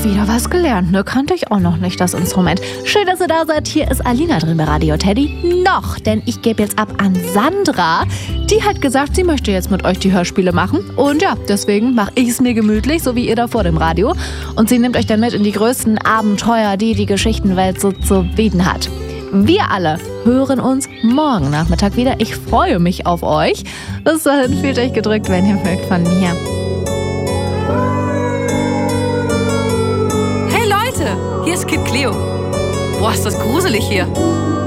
wieder was gelernt, ne? Kannte ich auch noch nicht, das Instrument. Schön, dass ihr da seid. Hier ist Alina drin bei Radio Teddy. Noch, denn ich gebe jetzt ab an Sandra. Die hat gesagt, sie möchte jetzt mit euch die Hörspiele machen. Und ja, deswegen mache ich es mir gemütlich, so wie ihr da vor dem Radio. Und sie nimmt euch dann mit in die größten Abenteuer, die die Geschichtenwelt so zu bieten hat. Wir alle hören uns morgen Nachmittag wieder. Ich freue mich auf euch. Bis dahin, fühlt euch gedrückt, wenn ihr mögt, von mir. Hey Leute, hier ist Kid Cleo. Boah, ist das gruselig hier.